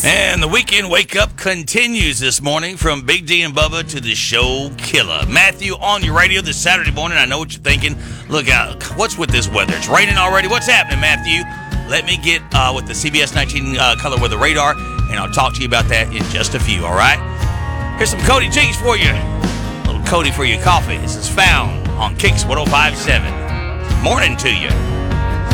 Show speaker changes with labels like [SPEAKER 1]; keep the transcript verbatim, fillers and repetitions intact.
[SPEAKER 1] And the weekend wake up continues this morning from Big D and Bubba to the show killer. Matthew on your radio this Saturday morning. I know what you're thinking. Look out, what's with this weather? It's raining already. What's happening, Matthew? Let me get uh, with the C B S nineteen uh, color weather radar, and I'll talk to you about that in just a few, all right? Here's some Cody Jinks for you. A little Cody for your coffee. This is found on Kicks one oh five point seven. Morning to you.